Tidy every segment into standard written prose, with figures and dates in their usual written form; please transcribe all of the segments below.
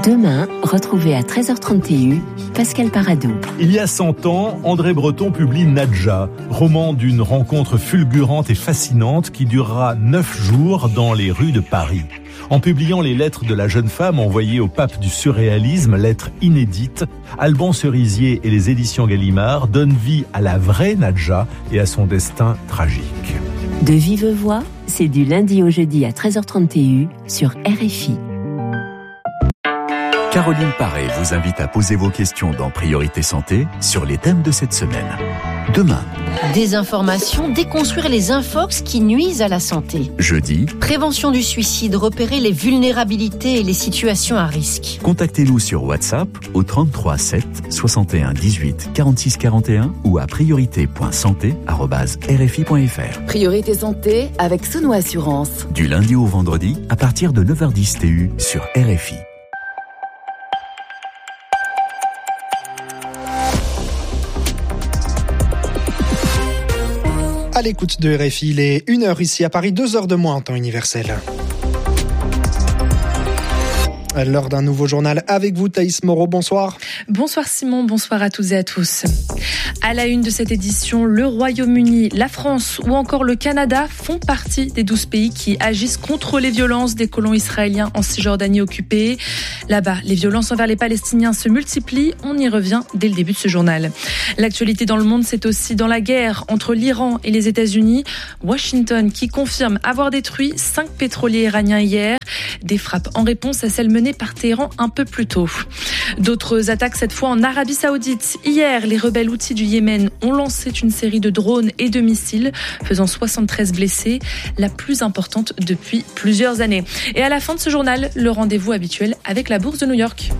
Demain, retrouvez à 13h30 TU, Pascal Paradou. Il y a 100 ans, André Breton publie Nadja, roman d'une rencontre fulgurante et fascinante qui durera 9 jours dans les rues de Paris. En publiant les lettres de la jeune femme envoyées au pape du surréalisme, lettres inédites, Alban Cerisier et les éditions Gallimard donnent vie à la vraie Nadja et à son destin tragique. De vive voix, c'est du lundi au jeudi à 13h30 TU sur RFI. Caroline Paré vous invite à poser vos questions dans Priorité Santé sur les thèmes de cette semaine. Demain. Désinformation, déconstruire les infox qui nuisent à la santé. Jeudi. Prévention du suicide, repérer les vulnérabilités et les situations à risque. Contactez-nous sur WhatsApp au 33 7 61 18 46 41 ou à priorité.santé@rfi.fr. Priorité Santé avec Sono Assurance. Du lundi au vendredi à partir de 9h10 TU sur RFI. À l'écoute de RFI, il est 1h ici à Paris, 2h de moins en temps universel. L'heure d'un nouveau journal avec vous, Thaïs Moreau, bonsoir. Bonsoir Simon, bonsoir à toutes et à tous. À la une de cette édition, le Royaume-Uni, la France ou encore le Canada font partie des 12 pays qui agissent contre les violences des colons israéliens en Cisjordanie occupée. Là-bas, les violences envers les Palestiniens se multiplient. On y revient dès le début de ce journal. L'actualité dans le monde, c'est aussi dans la guerre entre l'Iran et les États-Unis. Washington qui confirme avoir détruit 5 pétroliers iraniens hier. Des frappes en réponse à celles menées par Téhéran un peu plus tôt. D'autres attaques cette fois en Arabie Saoudite. Hier, les rebelles houthis du Yémen ont lancé une série de drones et de missiles, faisant 73 blessés, la plus importante depuis plusieurs années. Et à la fin de ce journal, le rendez-vous habituel avec la bourse de New York.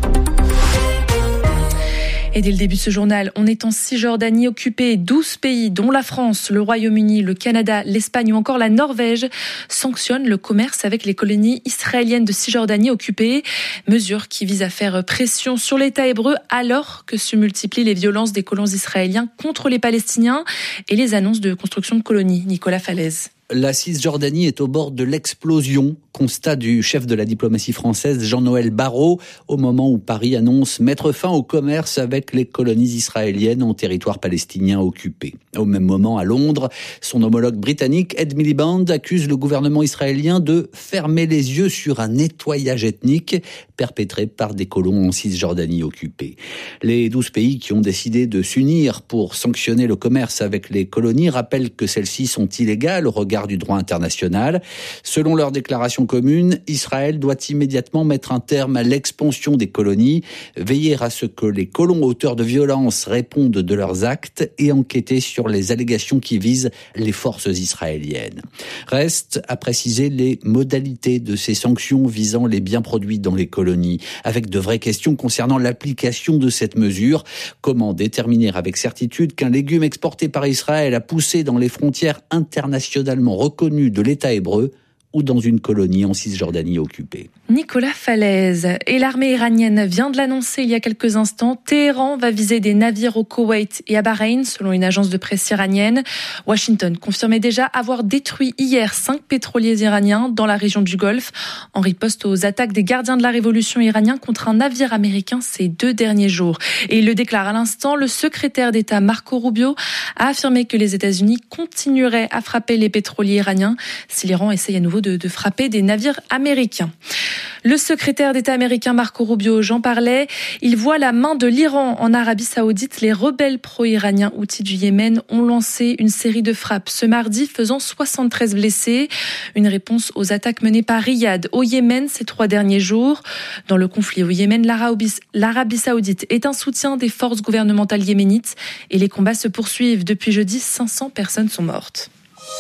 Et dès le début de ce journal, on est en Cisjordanie occupée. 12 pays, dont la France, le Royaume-Uni, le Canada, l'Espagne ou encore la Norvège, sanctionnent le commerce avec les colonies israéliennes de Cisjordanie occupées. Mesure qui vise à faire pression sur l'État hébreu alors que se multiplient les violences des colons israéliens contre les Palestiniens et les annonces de construction de colonies. Nicolas Falaise. La Cisjordanie est au bord de l'explosion, constat du chef de la diplomatie française Jean-Noël Barrot, au moment où Paris annonce mettre fin au commerce avec les colonies israéliennes en territoire palestinien occupé. Au même moment, à Londres, son homologue britannique Ed Miliband accuse le gouvernement israélien de fermer les yeux sur un nettoyage ethnique perpétré par des colons en Cisjordanie occupée. Les 12 pays qui ont décidé de s'unir pour sanctionner le commerce avec les colonies rappellent que celles-ci sont illégales au regard du droit international. Selon leur déclaration commune, Israël doit immédiatement mettre un terme à l'expansion des colonies, veiller à ce que les colons auteurs de violences répondent de leurs actes et enquêter sur les allégations qui visent les forces israéliennes. Reste à préciser les modalités de ces sanctions visant les biens produits dans les colonies, avec de vraies questions concernant l'application de cette mesure. Comment déterminer avec certitude qu'un légume exporté par Israël a poussé dans les frontières internationalement reconnues de l'État hébreu ou dans une colonie en Cisjordanie occupée. Nicolas Falaise. Et l'armée iranienne vient de l'annoncer il y a quelques instants. Téhéran va viser des navires au Koweït et à Bahreïn, selon une agence de presse iranienne. Washington confirmait déjà avoir détruit hier 5 pétroliers iraniens dans la région du Golfe, en riposte aux attaques des gardiens de la révolution iraniens contre un navire américain ces 2 derniers jours. Et il le déclare à l'instant, le secrétaire d'État Marco Rubio a affirmé que les États-Unis continueraient à frapper les pétroliers iraniens si l'Iran essaye à nouveau de frapper des navires américains. Le secrétaire d'État américain Marco Rubio, j'en parlais, il voit la main de l'Iran en Arabie Saoudite. Les rebelles pro-iraniens houthis du Yémen ont lancé une série de frappes ce mardi, faisant 73 blessés. Une réponse aux attaques menées par Riyad au Yémen ces 3 derniers jours. Dans le conflit au Yémen, l'Arabie Saoudite est un soutien des forces gouvernementales yéménites et les combats se poursuivent. Depuis jeudi, 500 personnes sont mortes.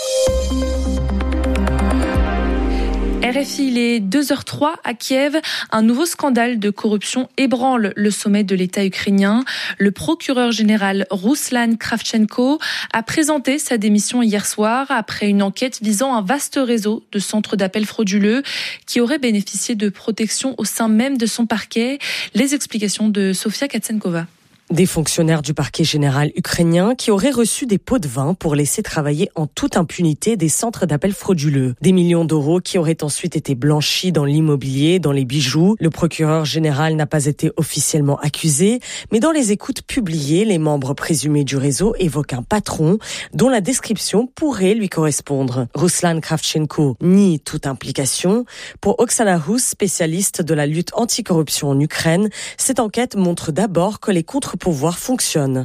RFI, il est 2h03 à Kiev. Un nouveau scandale de corruption ébranle le sommet de l'État ukrainien. Le procureur général Ruslan Kravchenko a présenté sa démission hier soir après une enquête visant un vaste réseau de centres d'appel frauduleux qui auraient bénéficié de protection au sein même de son parquet. Les explications de Sofia Katsenkova. Des fonctionnaires du parquet général ukrainien qui auraient reçu des pots de vin pour laisser travailler en toute impunité des centres d'appel frauduleux. Des millions d'euros qui auraient ensuite été blanchis dans l'immobilier, dans les bijoux. Le procureur général n'a pas été officiellement accusé, mais dans les écoutes publiées, les membres présumés du réseau évoquent un patron dont la description pourrait lui correspondre. Ruslan Kravchenko nie toute implication. Pour Oksana Hus, spécialiste de la lutte anticorruption en Ukraine, cette enquête montre d'abord que les contre-pouvoirs fonctionnent.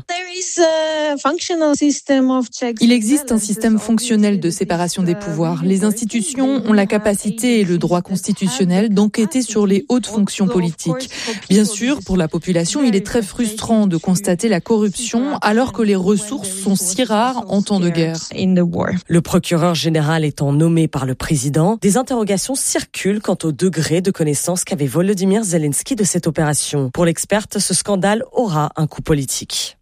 Il existe un système fonctionnel de séparation des pouvoirs. Les institutions ont la capacité et le droit constitutionnel d'enquêter sur les hautes fonctions politiques. Bien sûr, pour la population, il est très frustrant de constater la corruption alors que les ressources sont si rares en temps de guerre. Le procureur général étant nommé par le président, des interrogations circulent quant au degré de connaissance qu'avait Volodymyr Zelensky de cette opération. Pour l'experte, ce scandale aura un coût politique.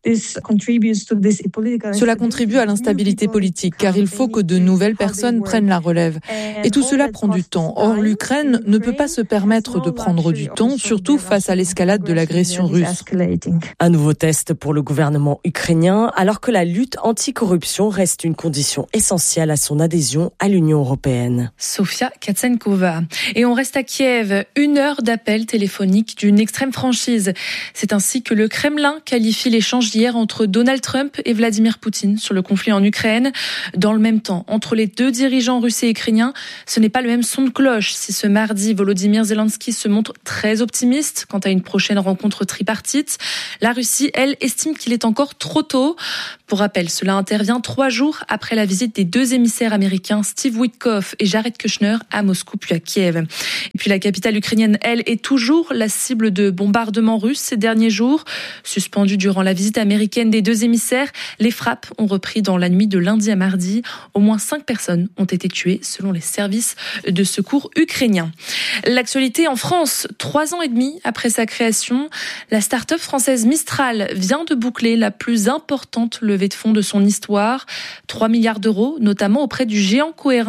Cela contribue à l'instabilité politique car il faut que de nouvelles personnes prennent la relève. Et tout cela prend du temps. Or, l'Ukraine ne peut pas se permettre de prendre du temps, surtout face à l'escalade de l'agression russe. Un nouveau test pour le gouvernement ukrainien, alors que la lutte anticorruption reste une condition essentielle à son adhésion à l'Union européenne. Sofia Katsenkova. Et on reste à Kiev. 1 heure d'appel téléphonique d'une extrême franchise. C'est ainsi que le Kremlin qualifie l'échange d'hier entre Donald Trump et Vladimir Poutine sur le conflit en Ukraine. Dans le même temps, entre les deux dirigeants russes et ukrainiens, ce n'est pas le même son de cloche. Si ce mardi, Volodymyr Zelensky se montre très optimiste quant à une prochaine rencontre tripartite, la Russie, elle, estime qu'il est encore trop tôt. Pour rappel, cela intervient 3 jours après la visite des 2 émissaires américains Steve Witkoff et Jared Kushner à Moscou puis à Kiev. Et puis la capitale ukrainienne, elle, est toujours la cible de bombardements russes ces derniers jours. Suspendue durant la visite américaine des 2 émissaires, les frappes ont repris dans la nuit de lundi à mardi. Au moins 5 personnes ont été tuées selon les services de secours ukrainiens. L'actualité en France, 3 ans et demi après sa création, la start-up française Mistral vient de boucler la plus importante levée de fonds de son histoire. 3 milliards d'euros, notamment auprès du géant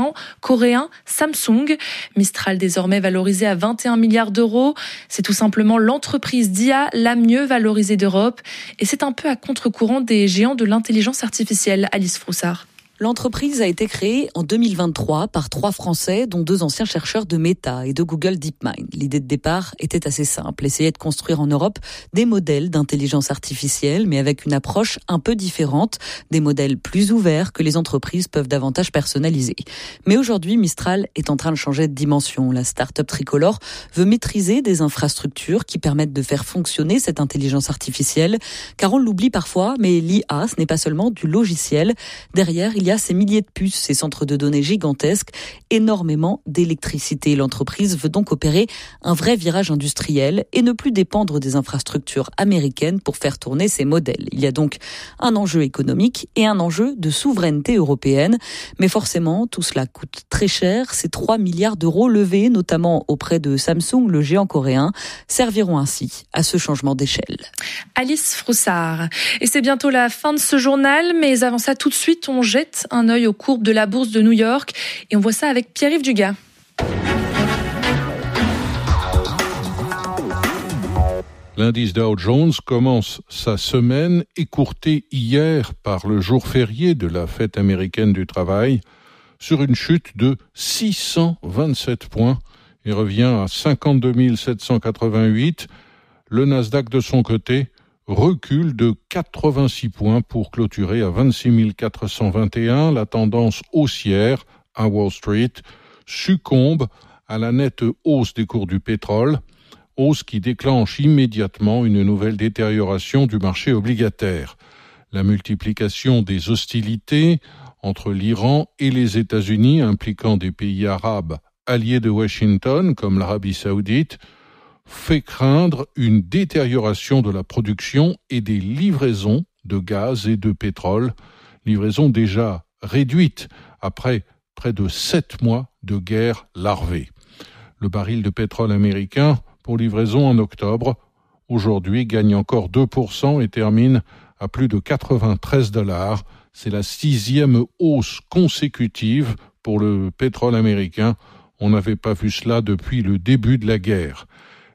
coréen Samsung. Mistral désormais valorisé à 21 milliards d'euros. C'est tout simplement l'entreprise d'IA la mieux valorisée d'Europe. Et c'est un peu à contre-courant des géants de l'intelligence artificielle. Alice Froussard. L'entreprise a été créée en 2023 par 3 Français, dont 2 anciens chercheurs de Meta et de Google DeepMind. L'idée de départ était assez simple, essayer de construire en Europe des modèles d'intelligence artificielle, mais avec une approche un peu différente, des modèles plus ouverts que les entreprises peuvent davantage personnaliser. Mais aujourd'hui, Mistral est en train de changer de dimension. La start-up tricolore veut maîtriser des infrastructures qui permettent de faire fonctionner cette intelligence artificielle, car on l'oublie parfois, mais l'IA, ce n'est pas seulement du logiciel. Derrière, il y a ces milliers de puces, ces centres de données gigantesques, énormément d'électricité. L'entreprise veut donc opérer un vrai virage industriel et ne plus dépendre des infrastructures américaines pour faire tourner ces modèles. Il y a donc un enjeu économique et un enjeu de souveraineté européenne. Mais forcément, tout cela coûte très cher. Ces 3 milliards d'euros levés, notamment auprès de Samsung, le géant coréen, serviront ainsi à ce changement d'échelle. Alice Froussard. Et c'est bientôt la fin de ce journal, mais avant ça, tout de suite, on jette un œil aux courbes de la bourse de New York et on voit ça avec Pierre-Yves Dugas. L'indice Dow Jones commence sa semaine écourtée hier par le jour férié de la fête américaine du travail sur une chute de 627 points et revient à 52 788. Le Nasdaq de son côté recule de 86 points pour clôturer à 26 421. La tendance haussière à Wall Street succombe à la nette hausse des cours du pétrole, hausse qui déclenche immédiatement une nouvelle détérioration du marché obligataire. La multiplication des hostilités entre l'Iran et les États-Unis, impliquant des pays arabes alliés de Washington, comme l'Arabie saoudite, fait craindre une détérioration de la production et des livraisons de gaz et de pétrole, livraisons déjà réduites après près de 7 mois de guerre larvée. Le baril de pétrole américain pour livraison en octobre, aujourd'hui gagne encore 2% et termine à plus de 93 $. C'est la 6e hausse consécutive pour le pétrole américain. On n'avait pas vu cela depuis le début de la guerre.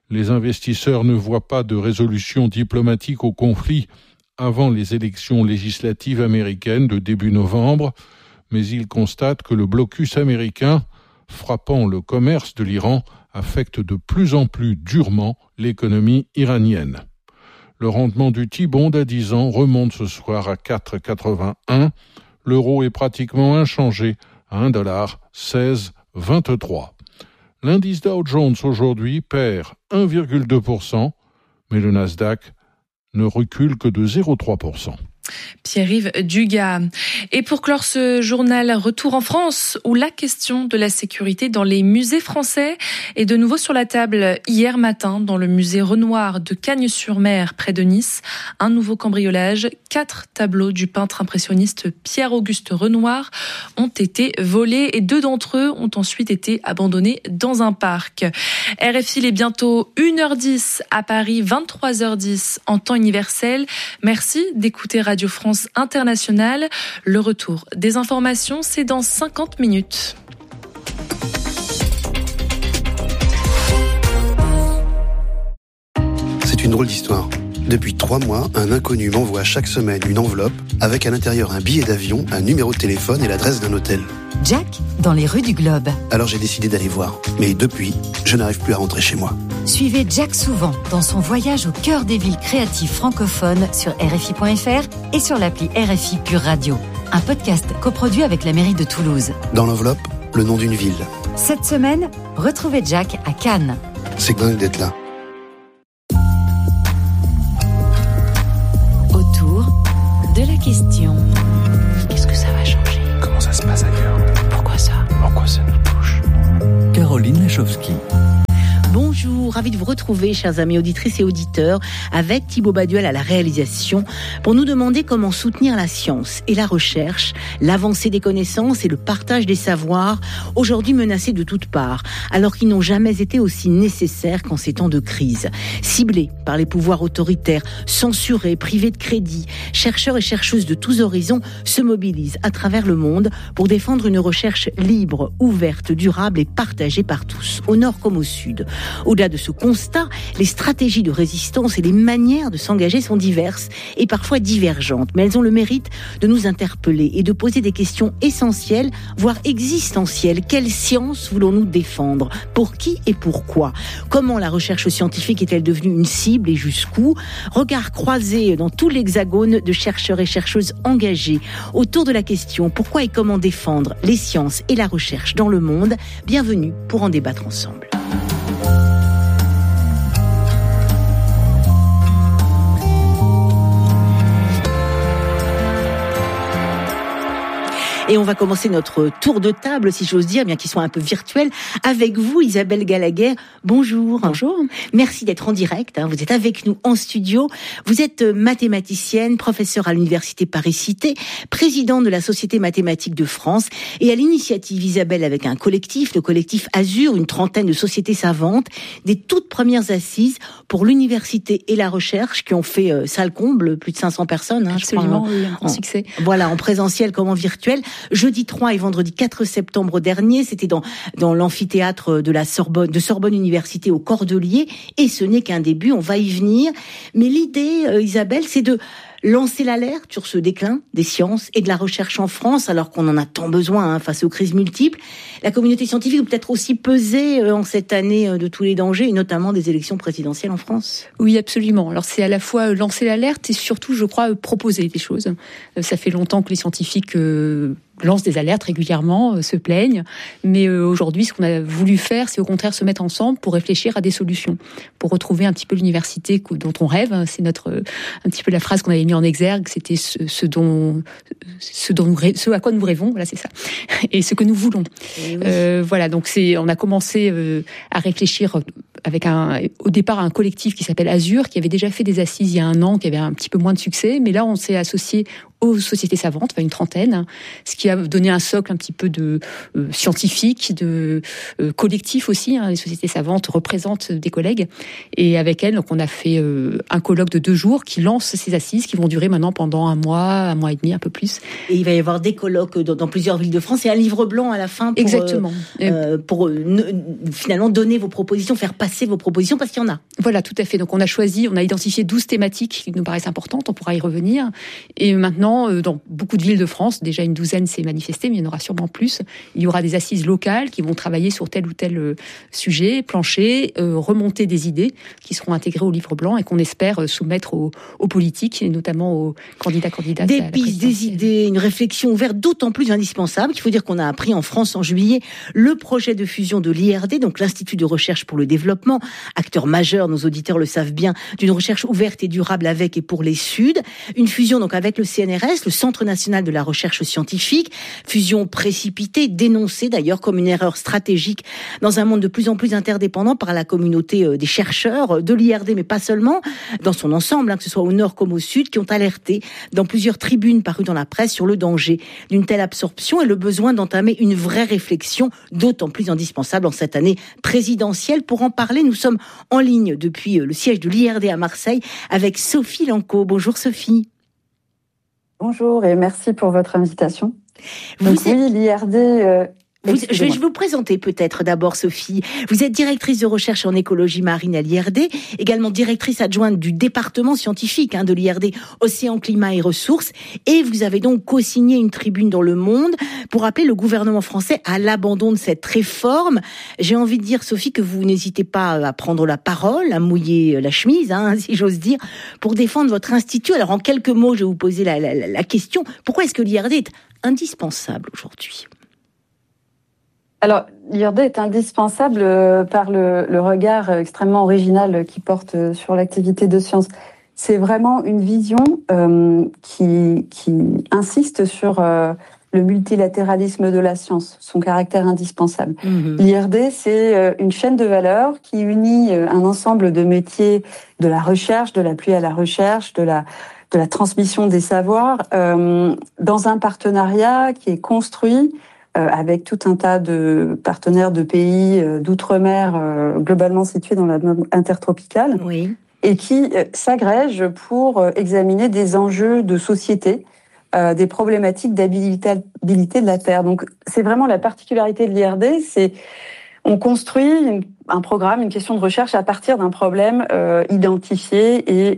Les investisseurs ne voient pas de résolution diplomatique au conflit avant les élections législatives américaines de début novembre, mais ils constatent que le blocus américain, frappant le commerce de l'Iran, affecte de plus en plus durement l'économie iranienne. Le rendement du T-bond à 10 ans remonte ce soir à 4,81. L'euro est pratiquement inchangé à 1,1623. L'indice Dow Jones aujourd'hui perd 1,2%, mais le Nasdaq ne recule que de 0,3%. Pierre-Yves Dugas. Et pour clore ce journal, retour en France, où la question de la sécurité dans les musées français est de nouveau sur la table. Hier matin, dans le musée Renoir de Cagnes-sur-Mer, près de Nice, un nouveau cambriolage. 4 tableaux du peintre impressionniste Pierre-Auguste Renoir ont été volés et 2 d'entre eux ont ensuite été abandonnés dans un parc. RFI, il est bientôt 1h10 à Paris, 23h10 en temps universel. Merci d'écouter Radio France Internationale. Le retour des informations, c'est dans 50 minutes. C'est une drôle d'histoire. Depuis 3 mois, un inconnu m'envoie chaque semaine une enveloppe avec à l'intérieur un billet d'avion, un numéro de téléphone et l'adresse d'un hôtel. Jack, dans les rues du Globe. Alors j'ai décidé d'aller voir. Mais depuis, je n'arrive plus à rentrer chez moi. Suivez Jack souvent dans son voyage au cœur des villes créatives francophones sur RFI.fr et sur l'appli RFI Pure Radio. Un podcast coproduit avec la mairie de Toulouse. Dans l'enveloppe, le nom d'une ville. Cette semaine, retrouvez Jack à Cannes. C'est dingue d'être là. Autour de la question. Qu'est-ce que ça va changer? Comment ça se passe ailleurs? Pourquoi ça? Pourquoi ça nous touche? Caroline Lachowski. Bonjour, ravi de vous retrouver, chers amis auditrices et auditeurs, avec Thibaut Baduel à la réalisation, pour nous demander comment soutenir la science et la recherche, l'avancée des connaissances et le partage des savoirs, aujourd'hui menacés de toutes parts, alors qu'ils n'ont jamais été aussi nécessaires qu'en ces temps de crise. Ciblés par les pouvoirs autoritaires, censurés, privés de crédit, chercheurs et chercheuses de tous horizons se mobilisent à travers le monde pour défendre une recherche libre, ouverte, durable et partagée par tous, au nord comme au sud. Au-delà de ce constat, les stratégies de résistance et les manières de s'engager sont diverses et parfois divergentes, mais elles ont le mérite de nous interpeller et de poser des questions essentielles, voire existentielles. Quelle science voulons-nous défendre? Pour qui et pourquoi? Comment la recherche scientifique est-elle devenue une cible et jusqu'où? Regard croisé dans tout l'hexagone de chercheurs et chercheuses engagés autour de la question pourquoi et comment défendre les sciences et la recherche dans le monde. Bienvenue pour en débattre ensemble. Et on va commencer notre tour de table, si j'ose dire, bien qu'il soit un peu virtuel, avec vous, Isabelle Gallagher. Bonjour. Bonjour. Merci d'être en direct. Vous êtes avec nous en studio. Vous êtes mathématicienne, professeure à l'Université Paris-Cité, présidente de la Société mathématique de France. Et à l'initiative, Isabelle, avec un collectif, le collectif Azur, une trentaine de sociétés savantes, des toutes premières assises pour l'université et la recherche qui ont fait salle comble, plus de 500 personnes. Absolument, je crois, oui, un grand succès. Voilà, en présentiel comme en virtuel. Jeudi 3 et vendredi 4 septembre dernier, c'était dans l'amphithéâtre de Sorbonne Université au Cordelier, et ce n'est qu'un début, on va y venir. Mais l'idée, Isabelle, c'est de lancer l'alerte sur ce déclin des sciences et de la recherche en France, alors qu'on en a tant besoin face aux crises multiples. La communauté scientifique peut peut-être aussi peser en cette année de tous les dangers, et notamment des élections présidentielles en France. Oui, absolument. Alors c'est à la fois lancer l'alerte et surtout, je crois, proposer des choses. Ça fait longtemps que les scientifiques lancent des alertes régulièrement, se plaignent, mais aujourd'hui, ce qu'on a voulu faire, c'est au contraire se mettre ensemble pour réfléchir à des solutions, pour retrouver un petit peu l'université dont on rêve. C'est un petit peu la phrase qu'on avait mis en exergue, c'était ce à quoi nous rêvons, voilà, c'est ça, et ce que nous voulons. Oui. Voilà, donc on a commencé à réfléchir avec au départ un collectif qui s'appelle Azur, qui avait déjà fait des assises il y a 1 an, qui avait un petit peu moins de succès, mais là on s'est associé aux sociétés savantes, une trentaine, ce qui a donné un socle un petit peu de scientifique, de collectif aussi. Les sociétés savantes représentent des collègues. Et avec elles, donc, on a fait un colloque de 2 jours qui lance ces assises qui vont durer maintenant pendant 1 mois et demi, un peu plus. Et il va y avoir des colloques dans plusieurs villes de France et un livre blanc à la fin pour, exactement. Pour finalement donner vos propositions, faire passer vos propositions, parce qu'il y en a. Voilà, tout à fait. Donc on a identifié 12 thématiques qui nous paraissent importantes, on pourra y revenir. Et maintenant, dans beaucoup de villes de France, déjà une douzaine s'est manifestée, mais il y en aura sûrement plus. Il y aura des assises locales qui vont travailler sur tel ou tel sujet, plancher, remonter des idées qui seront intégrées au livre blanc et qu'on espère soumettre aux politiques, et notamment aux candidats. Des pistes, des idées, une réflexion ouverte d'autant plus indispensable qu'il faut dire qu'on a appris en France en juillet le projet de fusion de l'IRD, donc l'Institut de recherche pour le développement, acteur majeur, nos auditeurs le savent bien, d'une recherche ouverte et durable avec et pour les Suds. Une fusion donc avec le CNRS, le Centre national de la recherche scientifique, fusion précipitée, dénoncée d'ailleurs comme une erreur stratégique dans un monde de plus en plus interdépendant par la communauté des chercheurs de l'IRD, mais pas seulement, dans son ensemble, que ce soit au nord comme au sud, qui ont alerté dans plusieurs tribunes parues dans la presse sur le danger d'une telle absorption et le besoin d'entamer une vraie réflexion, d'autant plus indispensable en cette année présidentielle. Pour en parler, nous sommes en ligne depuis le siège de l'IRD à Marseille avec Sophie Lanco. Bonjour Sophie. Bonjour et merci pour votre invitation. l'IRD... Je vais vous présenter peut-être d'abord, Sophie. Vous êtes directrice de recherche en écologie marine à l'IRD, également directrice adjointe du département scientifique de l'IRD, Océan, Climat et Ressources. Et vous avez donc co-signé une tribune dans Le Monde pour appeler le gouvernement français à l'abandon de cette réforme. J'ai envie de dire, Sophie, que vous n'hésitez pas à prendre la parole, à mouiller la chemise, si j'ose dire, pour défendre votre institut. Alors en quelques mots, je vais vous poser la question. Pourquoi est-ce que l'IRD est indispensable aujourd'hui ? Alors, l'IRD est indispensable par le regard extrêmement original qu'il porte sur l'activité de science. C'est vraiment une vision qui insiste sur le multilatéralisme de la science, son caractère indispensable. L'IRD, c'est une chaîne de valeur qui unit un ensemble de métiers de la recherche, de l'appui à la recherche, de la transmission des savoirs, dans un partenariat qui est construit avec tout un tas de partenaires de pays d'outre-mer globalement situés dans la zone intertropicale, et qui s'agrègent pour examiner des enjeux de société, des problématiques d'habitabilité de la Terre. Donc c'est vraiment la particularité de l'IRD, c'est on construit un programme, une question de recherche à partir d'un problème identifié et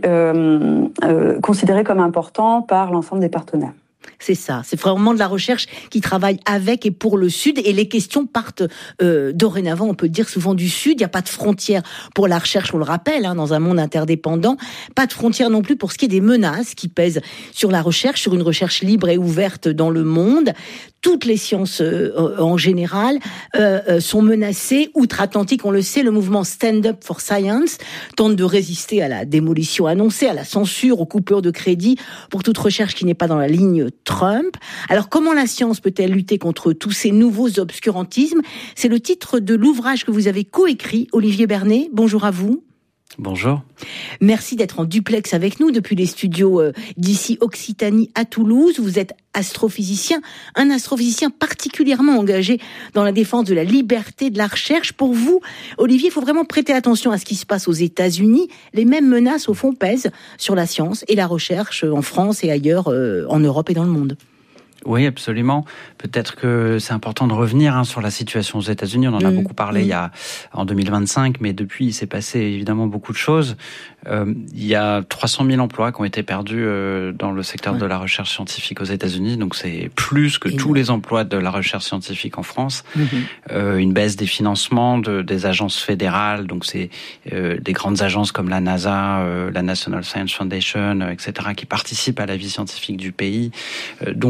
considéré comme important par l'ensemble des partenaires. C'est ça, c'est vraiment de la recherche qui travaille avec et pour le Sud, et les questions partent dorénavant, on peut dire souvent du Sud. Il n'y a pas de frontières pour la recherche, on le rappelle, dans un monde interdépendant. Pas de frontières non plus pour ce qui est des menaces qui pèsent sur la recherche, sur une recherche libre et ouverte dans le monde. Toutes les sciences en général sont menacées. Outre-Atlantique, on le sait, le mouvement Stand Up for Science tente de résister à la démolition annoncée, à la censure, aux coupures de crédit pour toute recherche qui n'est pas dans la ligne Trump. Alors comment la science peut-elle lutter contre tous ces nouveaux obscurantismes ? C'est le titre de l'ouvrage que vous avez coécrit, Olivier Bernet. Bonjour à vous. Bonjour. Merci d'être en duplex avec nous depuis les studios d'ici Occitanie à Toulouse. Vous êtes astrophysicien, un astrophysicien particulièrement engagé dans la défense de la liberté de la recherche. Pour vous, Olivier, il faut vraiment prêter attention à ce qui se passe aux États-Unis. Les mêmes menaces, au fond, pèsent sur la science et la recherche en France et ailleurs, en Europe et dans le monde. Oui, absolument. Peut-être que c'est important de revenir sur la situation aux États-Unis. On en a beaucoup parlé en 2025, mais depuis, il s'est passé évidemment beaucoup de choses. Il y a 300 000 emplois qui ont été perdus dans le secteur de la recherche scientifique aux États-Unis, donc c'est plus que tous les emplois de la recherche scientifique en France. Une baisse des financements des agences fédérales, donc c'est des grandes agences comme la NASA, la National Science Foundation, etc., qui participent à la vie scientifique du pays, dont les crédits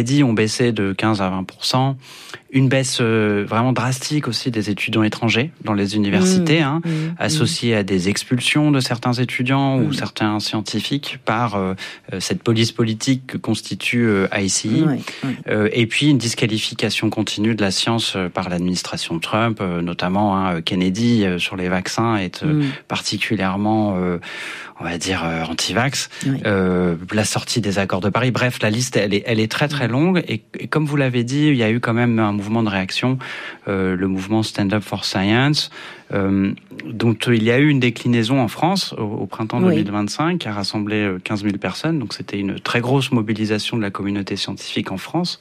crédits ont baissé de 15 à 20%. Une baisse vraiment drastique aussi des étudiants étrangers dans les universités, associée à des expulsions de certains étudiants ou certains scientifiques par cette police politique que constitue ICE. Et puis une disqualification continue de la science par l'administration Trump, notamment Kennedy sur les vaccins est particulièrement, on va dire, anti-vax. La sortie des accords de Paris. Bref, la liste, elle est très très longue. Et comme vous l'avez dit, il y a eu quand même un mouvement de réaction, le mouvement Stand Up for Science, dont il y a eu une déclinaison en France au printemps 2025, qui a rassemblé 15 000 personnes. Donc c'était une très grosse mobilisation de la communauté scientifique en France.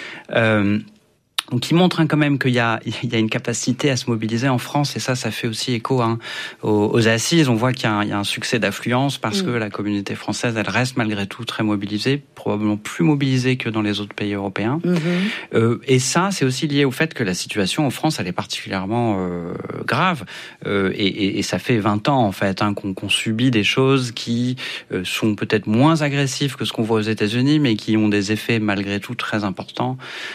Donc, qui montre quand même qu'il y a une capacité à se mobiliser en France, et ça fait aussi écho aux assises. On voit qu'il y a un succès d'affluence parce que la communauté française, elle reste malgré tout très mobilisée, probablement plus mobilisée que dans les autres pays européens. Et ça, c'est aussi lié au fait que la situation en France, elle est particulièrement grave. Et ça fait 20 ans, en fait, qu'on subit des choses qui sont peut-être moins agressives que ce qu'on voit aux États-Unis, mais qui ont des effets malgré tout très importants.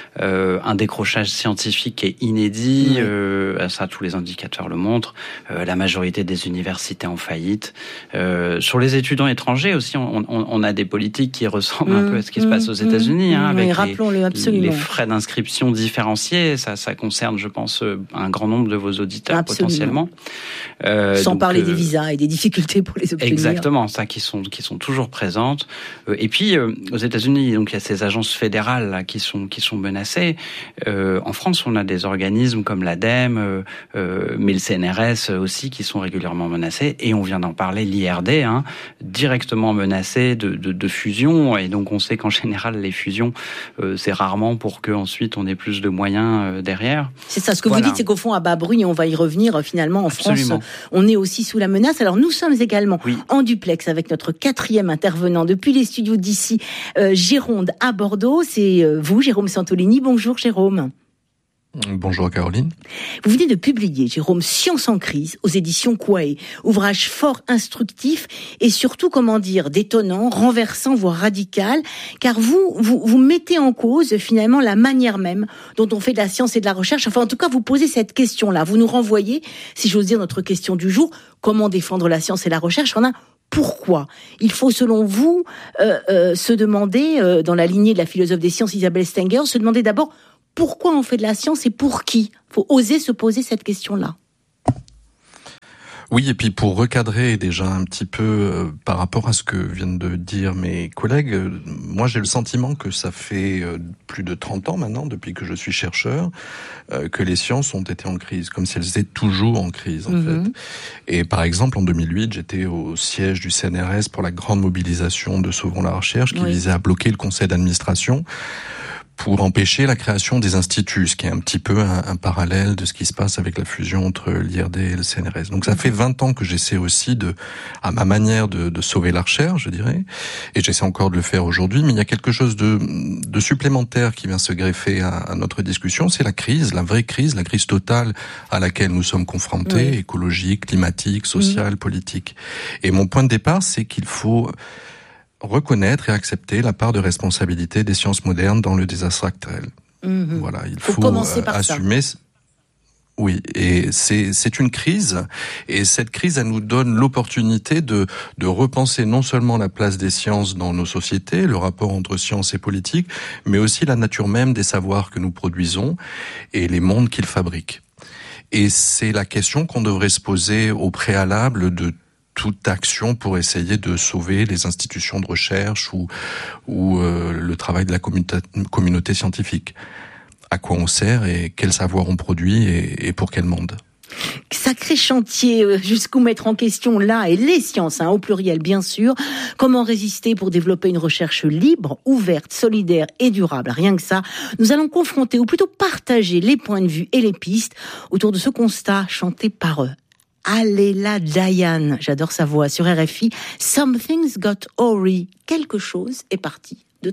Un décrochage scientifique est inédit, ça tous les indicateurs le montrent, la majorité des universités en faillite. Sur les étudiants étrangers aussi, on a des politiques qui ressemblent un peu à ce qui se passe aux États-Unis, avec les frais d'inscription différenciés. Ça concerne, je pense, un grand nombre de vos auditeurs potentiellement. Sans parler des visas et des difficultés pour les obtenir. Exactement, ça qui sont toujours présentes. Et puis aux États-Unis, donc il y a ces agences fédérales là, qui sont menacées. En France, on a des organismes comme l'ADEME, mais le CNRS aussi, qui sont régulièrement menacés. Et on vient d'en parler, l'IRD, directement menacé de fusion. Et donc, on sait qu'en général, les fusions, c'est rarement pour qu'ensuite on ait plus de moyens derrière. C'est ça. Ce que vous dites, c'est qu'au fond, à bas bruit, et on va y revenir finalement, en France, on est aussi sous la menace. Alors, nous sommes également en duplex avec notre 4e intervenant depuis les studios d'ici, Gironde à Bordeaux. C'est vous, Jérôme Santolini. Bonjour, Jérôme. Bonjour Caroline. Vous venez de publier, Jérôme, Science en crise aux éditions Quae, ouvrage fort instructif et surtout, détonnant, renversant, voire radical, car vous mettez en cause finalement la manière même dont on fait de la science et de la recherche. Enfin, en tout cas, vous posez cette question-là. Vous nous renvoyez, si j'ose dire, notre question du jour, comment défendre la science et la recherche ? Pourquoi ? Il faut, selon vous, se demander, dans la lignée de la philosophe des sciences Isabelle Stenger, se demander d'abord pourquoi on fait de la science et pour qui ? Il faut oser se poser cette question-là. Oui, et puis pour recadrer déjà un petit peu par rapport à ce que viennent de dire mes collègues, moi j'ai le sentiment que ça fait plus de 30 ans maintenant, depuis que je suis chercheur, que les sciences ont été en crise, comme si elles étaient toujours en crise en fait. Et par exemple en 2008, j'étais au siège du CNRS pour la grande mobilisation de Sauvons la recherche qui visait à bloquer le conseil d'administration pour empêcher la création des instituts, ce qui est un petit peu un parallèle de ce qui se passe avec la fusion entre l'IRD et le CNRS. Donc ça fait 20 ans que j'essaie aussi à ma manière de sauver la recherche, je dirais, et j'essaie encore de le faire aujourd'hui, mais il y a quelque chose de supplémentaire qui vient se greffer à notre discussion, c'est la crise, la vraie crise, la crise totale à laquelle nous sommes confrontés, écologique, climatique, sociale, politique. Et mon point de départ, c'est qu'il faut reconnaître et accepter la part de responsabilité des sciences modernes dans le désastre actuel. Voilà, il faut assumer. Oui, et c'est une crise, et cette crise, elle nous donne l'opportunité de repenser non seulement la place des sciences dans nos sociétés, le rapport entre science et politique, mais aussi la nature même des savoirs que nous produisons et les mondes qu'ils fabriquent. Et c'est la question qu'on devrait se poser au préalable de toute action pour essayer de sauver les institutions de recherche ou le travail de la communauté scientifique. À quoi on sert et quel savoir on produit et pour quel monde. Sacré chantier, jusqu'où mettre en question là et les sciences, au pluriel bien sûr. Comment résister pour développer une recherche libre, ouverte, solidaire et durable. Rien que ça, nous allons confronter ou plutôt partager les points de vue et les pistes autour de ce constat chanté par Aléla Dayan, j'adore sa voix, sur RFI. Something's got awry. Quelque chose est parti